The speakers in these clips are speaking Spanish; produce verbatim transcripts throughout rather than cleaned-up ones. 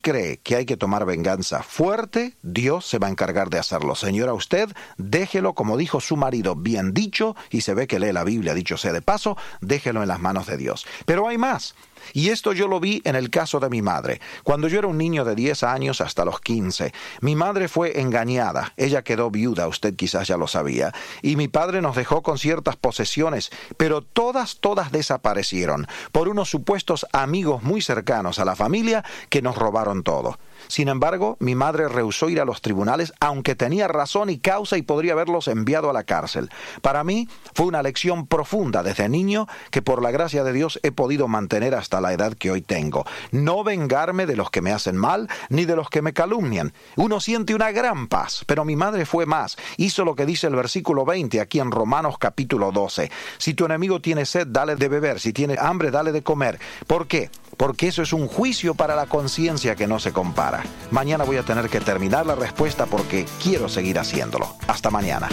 cree que hay que tomar venganza fuerte, Dios se va a encargar de hacerlo. Señora, usted déjelo, como dijo su marido, bien dicho, y se ve que lee la Biblia, dicho sea de paso, déjelo en las manos de Dios. Pero hay más. Y esto yo lo vi en el caso de mi madre. Cuando yo era un niño de diez años hasta los quince, mi madre fue engañada. Ella quedó viuda, usted quizás ya lo sabía. Y mi padre nos dejó con ciertas posesiones, pero todas, todas desaparecieron por unos supuestos amigos muy cercanos a la familia que nos robaron todo. Sin embargo, mi madre rehusó ir a los tribunales, aunque tenía razón y causa y podría haberlos enviado a la cárcel. Para mí fue una lección profunda desde niño que por la gracia de Dios he podido mantener hasta la edad que hoy tengo. No vengarme de los que me hacen mal, ni de los que me calumnian. Uno siente una gran paz, pero mi madre fue más. Hizo lo que dice el versículo veinte aquí en Romanos capítulo doce. Si tu enemigo tiene sed, dale de beber. Si tiene hambre, dale de comer. ¿Por qué? Porque eso es un juicio para la conciencia que no se compara. Mañana voy a tener que terminar la respuesta porque quiero seguir haciéndolo. Hasta mañana.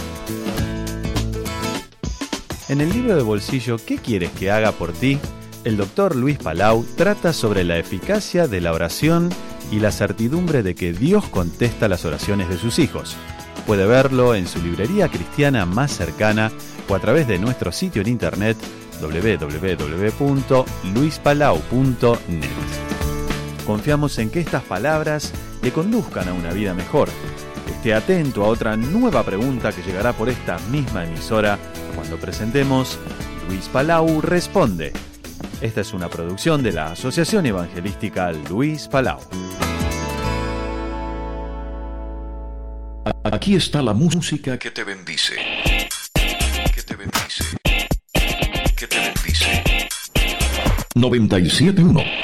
En el libro de bolsillo ¿Qué quieres que haga por ti?, el doctor Luis Palau trata sobre la eficacia de la oración y la certidumbre de que Dios contesta las oraciones de sus hijos. Puede verlo en su librería cristiana más cercana o a través de nuestro sitio en internet doble u doble u doble u punto luis palau punto net. Confiamos en que estas palabras le conduzcan a una vida mejor. Esté atento a otra nueva pregunta que llegará por esta misma emisora cuando presentemos Luis Palau Responde. Esta es una producción de la Asociación Evangelística Luis Palau. Aquí está la música que te bendice. Que te bendice. Que te bendice. noventa y siete punto uno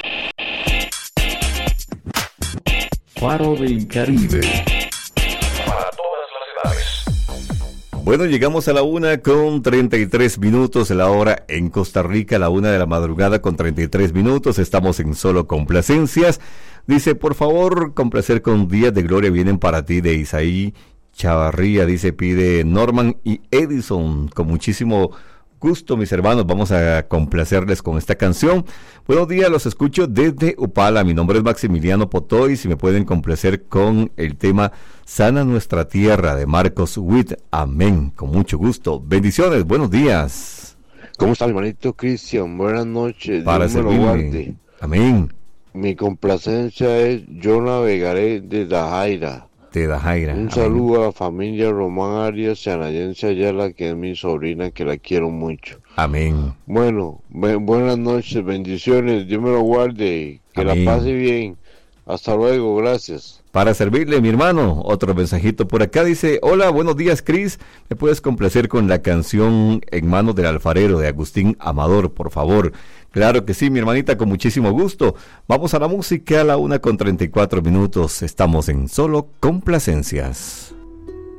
Faro del Caribe. Para todas las edades. Bueno, llegamos a la una con treinta y tres minutos, la hora en Costa Rica, la una de la madrugada con treinta y tres minutos. Estamos en Solo Complacencias. Dice, por favor, complacer con Días de Gloria vienen para ti, de Isaí Chavarría. Dice, pide Norman y Edison. Con muchísimo gusto, mis hermanos, vamos a complacerles con esta canción. Buenos días, los escucho desde Upala. Mi nombre es Maximiliano Potoy. Si me pueden complacer con el tema Sana Nuestra Tierra de Marcos Witt. Amén. Con mucho gusto. Bendiciones. Buenos días. ¿Cómo está, hermanito Cristian? Buenas noches. Para Dios me lo guarde. Amén. Mi complacencia es Yo Navegaré de Dajaira. De Dajaira. Un saludo a la familia Román Arias y a Nayense Ayala, que es mi sobrina, que la quiero mucho. Amén. Bueno, bu- buenas noches, bendiciones, Dios me lo guarde, que Amén. la pase bien. Hasta luego, gracias. Para servirle, mi hermano, otro mensajito por acá. Dice, hola, buenos días, Cris. ¿Me puedes complacer con la canción En manos del alfarero de Agustín Amador, por favor? Claro que sí, mi hermanita, con muchísimo gusto. Vamos a la música a la una con treinta y cuatro minutos. Estamos en Solo Complacencias.